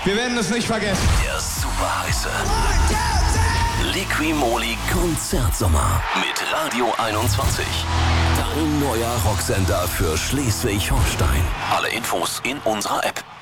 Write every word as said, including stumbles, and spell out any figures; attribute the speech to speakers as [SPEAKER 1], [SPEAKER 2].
[SPEAKER 1] Wir werden es nicht vergessen.
[SPEAKER 2] Der super heiße Liqui-Moly Konzertsommer mit Radio einundzwanzig. Dein neuer Rocksender für Schleswig-Holstein. Alle Infos in unserer App.